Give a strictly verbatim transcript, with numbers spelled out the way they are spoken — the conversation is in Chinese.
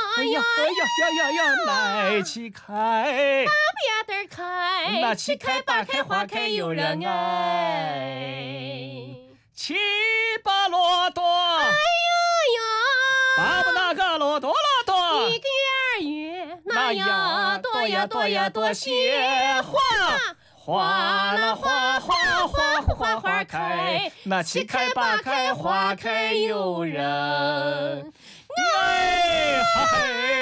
哎呀哎呀呀呀呀，来起开， 大扁担开， 那七开八开花开有人爱，七八骆驼，哎呀， 爸爸那个骆驼骆驼， 一个月那呀多呀多呀多些花。 花啦花花花花花开，那七开八开花开有人，哎嗨。